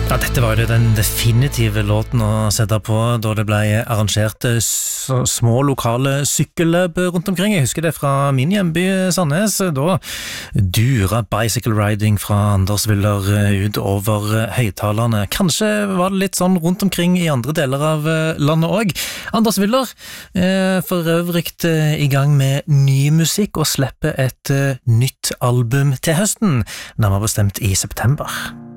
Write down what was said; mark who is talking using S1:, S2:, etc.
S1: Ja, dette var jo den definitive låten å sette på da det ble arrangert små lokale sykkelløp rundt omkring. Jeg husker det fra min hjemby Sandnes. Da dura bicycle riding fra Anders Willer ut over høyttalerne. Kanskje var det litt sånn rundt omkring i andre deler av landet også. Anders Willer for øvrig i gang med ny musikk og slipper et nytt album til høsten, nærmere bestemt i september.